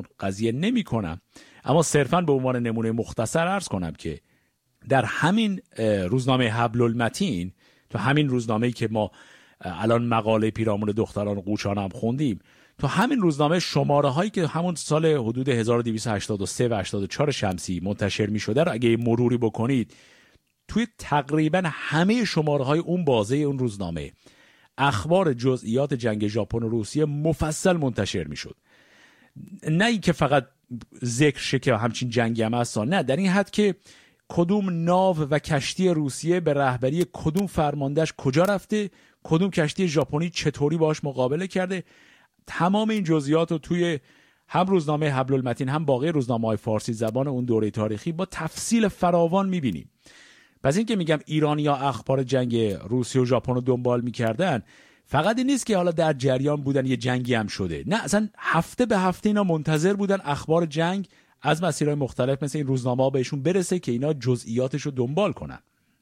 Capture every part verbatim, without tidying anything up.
اون قضیه نمی کنم، اما صرفاً به عنوان نمونه مختصر عرض کنم که در همین روزنامه حبل المتین، تو همین روزنامه‌ای که ما الان مقاله پیرامون دختران قوچان هم خوندیم، تو همین روزنامه شماره هایی که همون سال حدود هزار و دویست و هشتاد و سه و هشتاد و چهار شمسی منتشر می شده رو اگه مروری بکنید، توی تقریبا همه شماره های اون بازه اون روزنامه اخبار جزئیات جنگ ژاپن و روسیه مفصل منتشر می شد. نه این که فقط ذکر شه که همچین جنگی هم هست، نه، در این حد که کدوم ناو و کشتی روسیه به رهبری کدوم فرماندهش کجا رفته، کدوم کشتی ژاپنی چطوری باهاش مقابله کرده، تمام این جزئیات رو توی هم روزنامه حبل المتین هم باقی روزنامه‌های فارسی زبان اون دوره تاریخی با تفصیل فراوان می‌بینیم. پس این که میگم ایرانی‌ها اخبار جنگ روسیه و ژاپن رو دنبال می‌کردن، فقط این نیست که حالا در جریان بودن یه جنگی هم شده، نه، اصلا هفته به هفته اینا منتظر بودن اخبار جنگ از مسیرهای مختلف مثل این روزنامه‌ها بهشون برسه که اینا جزئیاتش رو دنبال کنن.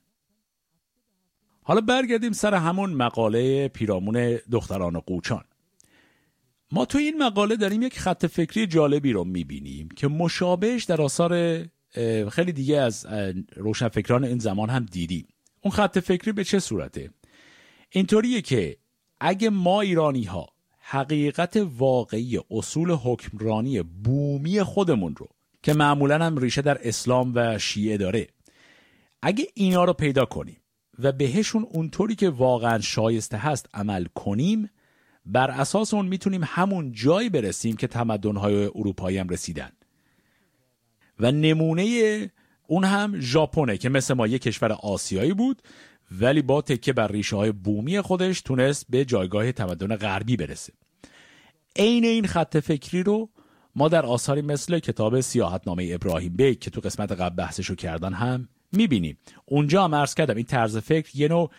حالا برگردیم سر همون مقاله پیرامون دختران قوچان. ما تو این مقاله داریم یک خط فکری جالبی رو میبینیم که مشابهش در آثار خیلی دیگه از روشنفکران این زمان هم دیدیم. اون خط فکری به چه صورته؟ اینطوریه که اگه ما ایرانی ها حقیقت واقعی اصول حکمرانی بومی خودمون رو که معمولا هم ریشه در اسلام و شیعه داره، اگه اینا رو پیدا کنیم و بهشون اونطوری که واقعا شایسته هست عمل کنیم، بر اساس اون میتونیم همون جایی برسیم که تمدن‌های اروپایی هم رسیدن. و نمونه اون هم ژاپنه که مثل ما یک کشور آسیایی بود ولی با تکیه بر ریشه‌های بومی خودش تونست به جایگاه تمدن غربی برسه. عین این خط فکری رو ما در آثاری مثل کتاب سیاحتنامه ابراهیم بیگ که تو قسمت قبل بحثشو کردن هم میبینیم. اونجا هم عرض کردم این طرز فکر یه نوع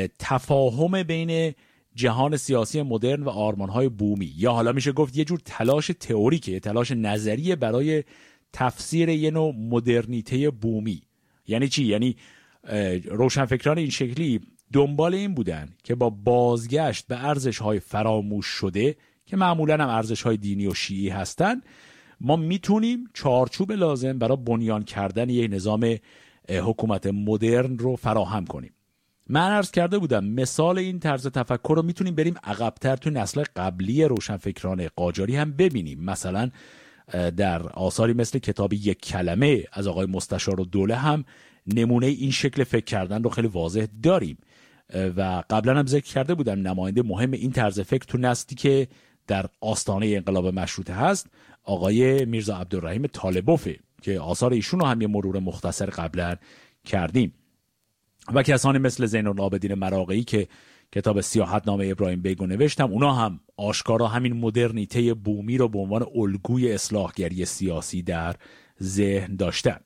تفاهم بین جهان سیاسی مدرن و آرمان‌های بومی، یا حالا میشه گفت یه جور تلاش تئوریکه، تلاش نظریه برای تفسیر یه نوع مدرنیته بومی. یعنی چی؟ یعنی روشنفکران این شکلی دنبال این بودن که با بازگشت به ارزش‌های فراموش شده که معمولاً هم ارزش‌های دینی و شیعی هستن، ما میتونیم چارچوب لازم برای بنیان کردن یه نظام حکومت مدرن رو فراهم کنیم. من عرض کرده بودم مثال این طرز تفکر رو میتونیم بریم عقب‌تر تو نسل قبلی روشنفکران قاجاری هم ببینیم. مثلا در آثاری مثل کتاب یک کلمه از آقای مستشار الدوله هم نمونه این شکل فکر کردن رو خیلی واضح داریم و قبلا هم ذکر کرده بودم نماینده مهم این طرز فکر تو نسلی که در آستانه انقلاب مشروطه هست آقای میرزا عبدالرحیم طالبوفه که آثار ایشون رو هم یه مرور مختصر قبلا کردیم و کسانی مثل زین العابدین مراغه‌ای که کتاب سیاحتنامه ابراهیم بیگ نوشتم، اونا هم آشکارا همین مدرنیته بومی رو به عنوان الگوی اصلاحگری سیاسی در ذهن داشتن.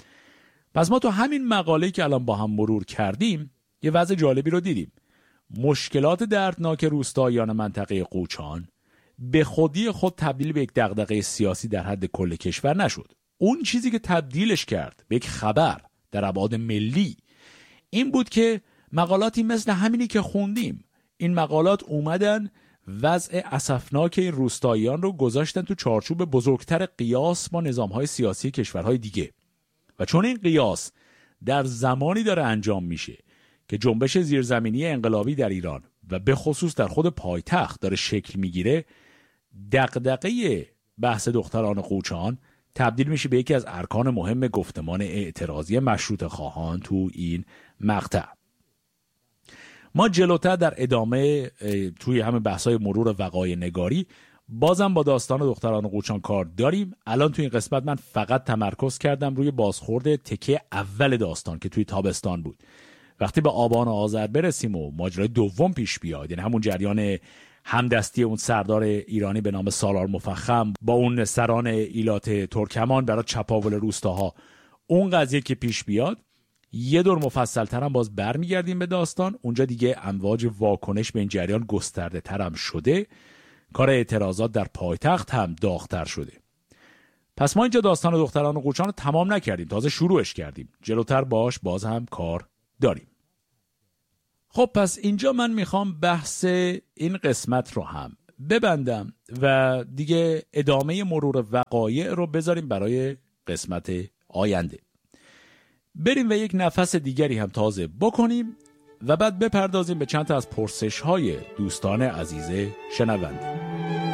پس ما تو همین مقاله‌ای که الان با هم مرور کردیم یه وضع جالبی رو دیدیم. مشکلات دردناک روستاییان منطقه قوچان به خودی خود تبدیل به یک دغدغه سیاسی در حد کل کشور نشد. اون چیزی که تبدیلش کرد به یک خبر در ابعاد ملی این بود که مقالاتی مثل همینی که خوندیم، این مقالات اومدن وضع اسفناک این روستاییان رو گذاشتن تو چارچوب بزرگتر قیاس با نظام‌های سیاسی کشورهای دیگه. و چون این قیاس در زمانی داره انجام میشه که جنبش زیرزمینی انقلابی در ایران و به خصوص در خود پایتخت داره شکل میگیره، دغدغه بحث دختران قوچان تبدیل میشه به یکی از ارکان مهم گفتمان اعتراضی مشروطه خواهان تو این مقطع. ما جلوتر در ادامه توی همه بحث‌های مرور وقایع نگاری بازم با داستان دختران قوچان کار داریم. الان توی این قسمت من فقط تمرکز کردم روی بازخورد تکه اول داستان که توی تابستان بود. وقتی به آبان و آذر برسیم و ماجرای دوم پیش بیاد، یعنی همون جریان همدستی اون سردار ایرانی به نام سالار مفخم با اون سران ایلات ترکمان برای چپاول روستاها، اون قضیه که پیش بیاد، یه دور مفصل ترم باز برمیگردیم به داستان. اونجا دیگه امواج واکنش به این جریان گسترده ترم شده، کار اعتراضات در پایتخت هم داغ‌تر شده. پس ما اینجا داستان دختران قوچان رو تمام نکردیم، تازه شروعش کردیم. جلوتر باش باز هم کار داریم. خب پس اینجا من میخوام بحث این قسمت رو هم ببندم و دیگه ادامه مرور وقایع رو بذاریم برای قسمت آینده. بریم و یک نفس دیگری هم تازه بکنیم و بعد بپردازیم به چند تا از پرسش‌های دوستان عزیز شنونده.